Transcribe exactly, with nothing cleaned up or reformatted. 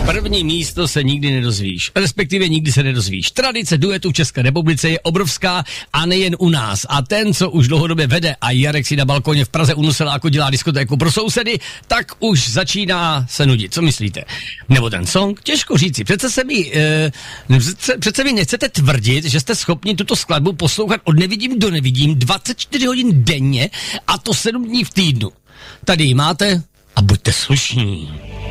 První místo se nikdy nedozvíš, respektive nikdy se nedozvíš. Tradice duetu v České republice je obrovská a nejen u nás. A ten, co už dlouhodobě vede a Jarek si na balkoně v Praze u Nuseláku dělá diskotéku pro sousedy, tak už začíná se nudit. Co myslíte? Nebo ten song? Těžko říci. Přece se mi, e, přece, přece mi nechcete tvrdit, že jste schopni tuto skladbu poslouchat od nevidím do nevidím dvacet čtyři hodin denně a to sedm dní v týdnu. Tady ji máte a buďte slušní.